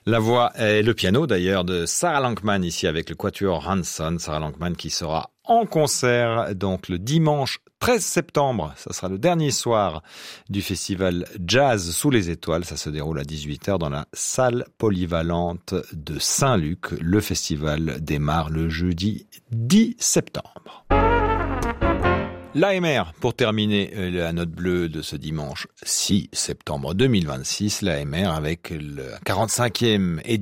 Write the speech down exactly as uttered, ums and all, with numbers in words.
La voix et le piano d'ailleurs de Sarah Lankman ici avec le quatuor Hanson. Sarah Lankman qui sera en concert donc le dimanche treize septembre. Ça sera le dernier soir du festival Jazz sous les étoiles. Ça se déroule à dix-huit heures dans la salle polyvalente de Saint-Luc. Le festival démarre le jeudi dix septembre. L'A M R, pour terminer la note bleue de ce dimanche six septembre deux mille vingt-six, l'A M R avec le quarante-cinquième édition